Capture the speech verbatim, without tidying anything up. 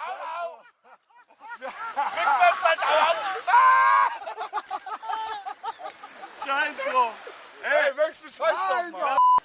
Au, au! Rückwärts, Alter! Scheiß drauf. Ey, möchtest du Scheiß drauf machen?